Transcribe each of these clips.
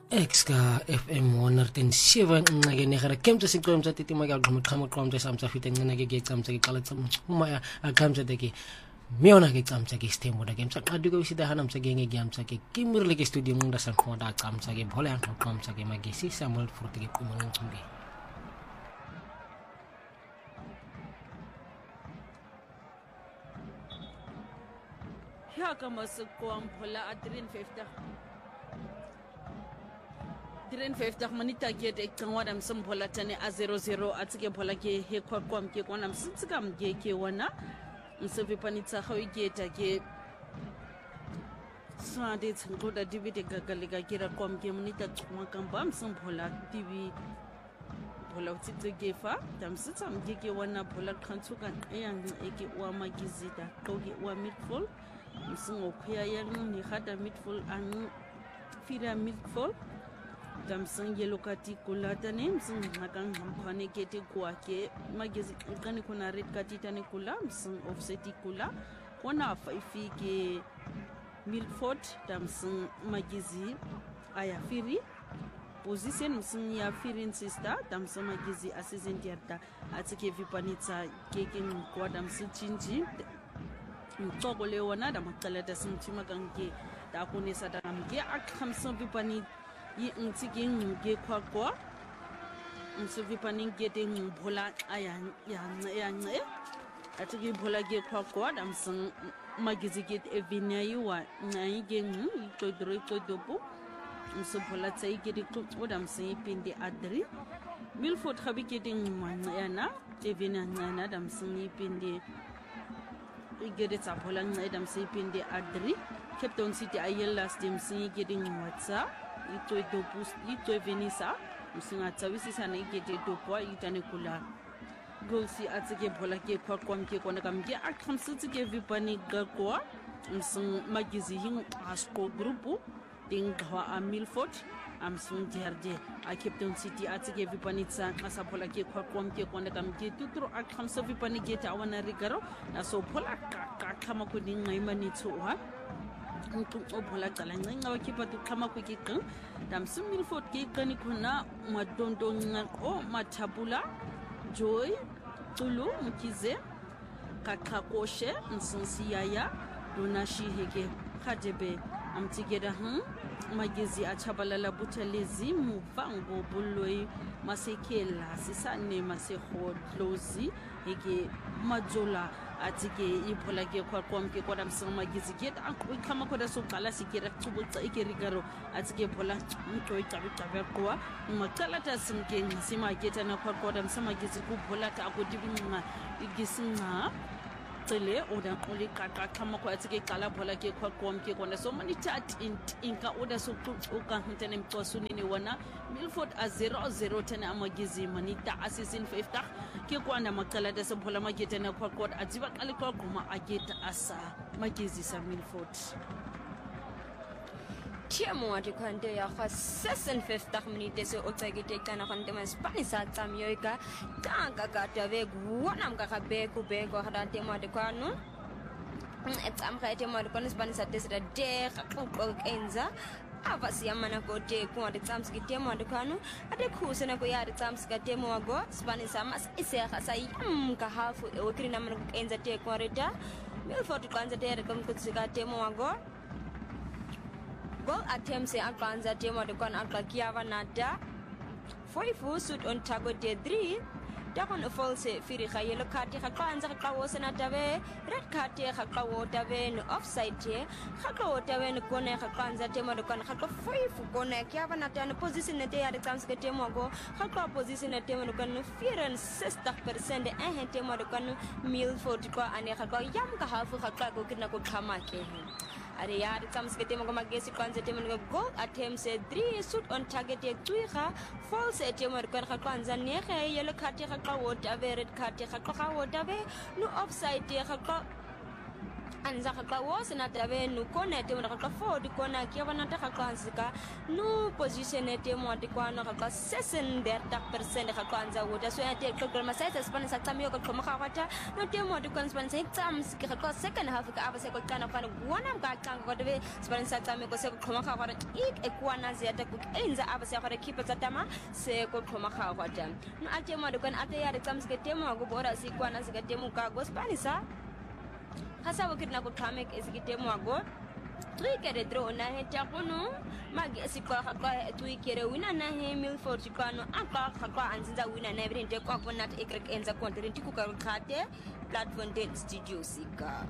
Exka FM 107 ngake negara kemtsa siqomtsa titima ka qhaqhaqomtsa samtsa fite ngena ke gecamtsa ke qala uma akamtsa teke miona ke camtsa ke stembo da kemtsa qadu ko sida hanamtsa ke ngeke amtsa ke kimurle ke studio ngda san khoda camtsa ke bhole an qomtsa ke magisi Samuel Furti ke kumang ngumbi ya kama sekom phola adrin 50 Diren 50 manita ke de kanwada msemphola tane a 00 atsike phola ke he kwakwam ke kwana msitsika mge ke wana msevipanitsa khawigeta ke sade tsingoda divide gagalika kira kwam ke manita tsuma kamba msemphola tv phola utsitse gefa damsitsa mge ke wana phola khantsuka eyang eke wa magizita qoke wa midfall msingo khya yang ni khata midfall an fira midfall damsang yelo kati kulata ne msing nakang hamphane kete kwake magezi kani kuna red kati tane kula msing offseti kula kona faifi ke Milford damsang magezi aya firi position msing ya firin sister damsang magezi assistant yarda atike vipanitsa keke kwa damsang chinji mtoko le wana damakala dasimchima kange dakunesa damge akhamsan vipani yi ntike nge kwakwa msuvipani gete ngbola aya ya nge atike bola ge kwakwa damsang magizi get evinya yiwa ngai ge itodopo msubola tsai gete kodam sai pinde adri Milford khabi gete ngwana evinya ngana damsang pinde igede tsapola ngai damsai pinde adri Captain City ayela stem sai gete ngwatsa ito dopus ito venisa musinga tsawisi sana ikete dopwa itane kula golsi atsike bola ke kwakwam ke kona kamke akhamsitsi ke vipani gakwa msing magizi hin asko grupu dingwa a Milford amsung jarde a Captain City atsike vipani tsa asapola ke kwakwam ke kona kamke tutro akhamsa vipani ke tawana rigaro na so pola ka khama ko dinga imani tsoha Opola cala nga wakipa tu kama kwikika damsim Milford ke kani kuna madondo ngako matabula joy tulu mkize kakakoshe nsinsiyaya donashi hege khadebe amtigeda magezi achabalala butalezi muvango buloi masekela sisane masekho dlozi hege majola atike iphola ke kwakwamke kodwa msama gizigeta akhama kodwa soqala sikira tsubutsa ikerigaro atike phola mto icabicaba kwa maqala tasimke ngisima geta na kodwa msama gizikuphola ta akudibinqa igisinqa cele oda qoli qaqa khama kwa atike qala phola ke kwakwamke kodwa so mani chat inka oda soquqa ntene mqosunini wana Milford a 00 tena amagizi manita assassin 50 ke kwanda maqala da sephola mageta na kwakwat adziba qali kwagquma ageta asa magizi sa Milford Tiamo ati kwande ya kwa 50 minutes o tsagite kana kwande ma Spanish atsamyoika tanga kata vegu wana mkakabe kubego hadante mo ati kwanu etsamka ati mo ati kwanu Spanish atesida de enza avasi yamana kote kwa tsamsi kitemo andikanu ade khusena ko yari tsamsi katemo wago Spanish amas isega sayamka hafu okiri namana enza te kwa reta Milford kwanza tere kumkutsika temo wago goal attempts akwanza temo andikanu akakiava nada 4 suit on target 3 Dakon false firi khayelo kati khakwanza khawosena tabe red kati khakawo tabe no offside khakawo tabe no kone khakwanza temo de kon khaka 5 kone kyaba na tan position ne te ya de chance ke temo go khaka position ne temo kon 60% temo de kon Milford ko ane khaka yam ka hafu khaka go kina ko khama ke are ya de chance ke temo go magesi kwanza temo go goal attempts 3 shoot on target 2 false temo de kon khakwanza ne yelo kati khaka red card khaka wota be no offside khaka anza ka wo sena tabe nu kona te mo ka fo di kona ke bana ta ka kanzika nu position te mo di kwana ka 36% ka kanza wo da so ya te ka ma sa spana sa tsamio ka koma ka wata no te mo di kwana spana sa tsam ka ka second half ka aba se ko kana fa gwana ka kanga ko de spana sa tsamio ko se ko koma ka wata ik e kwana zia ta ku enza aba se ka keep tsa tama se ko koma ka wata no ate mo di kwana ate ya de tsam se te mo go bora si kwana se ka te mo ka go spana sa hasa wakirna ko kamek esikite mwago tuikere dro na he takono magi esikwa ka tuikere wina na he Milford chikano aka ka anzinza wina na everything ko abonat ekrek enza content ku ka khate platform del studio sika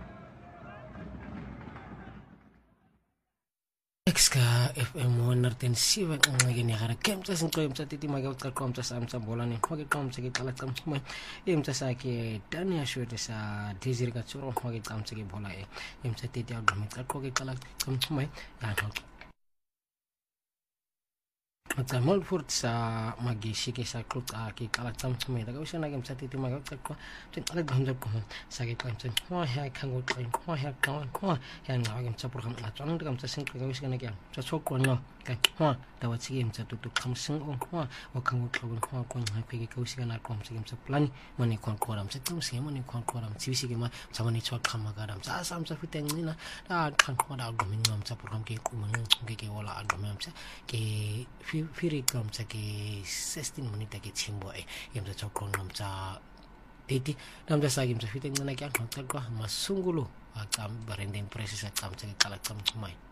Exka FM 107 ngene gara kemtsa sinqemtsa titi magaw taqomtsa samsa bolani magi qomtsa ke tala qamma emtsa sake tania shwete sa dizir ka tsoro magi qamtsa ke bola emtsa titi agami taqo ke tala qamma ya no Matsa Milford sa magi shike sa kluka ke tala qamma daga usana emtsa titi magaw taqo tala gamja ko sa ke qamtsa ho ha kango tlain ho ha kawan ho ya ngawagem tsa program na tsang daga emtsa sinqe usana ke tsa tsoko no ka ho dawa tsige emtsa tutu kamsing on ho wa kango tlogon ho ko ha ke ke usana kom tsige emtsa plan mani kon koram tsa tsi mani kon koram tsibisi ke ma tsa mani tswa khama garam tsa samsa fitengina da kan ko da gomin ngam tsa program ke ku mani ke wala agam emtsa ke firi kam tsa ke 16 minute ke chimbo emtsa tsokon ngam tsa titi namja sagim tsa fitengina ke an tsa ko masungulu akam barenden proses akam tsa kala kam mai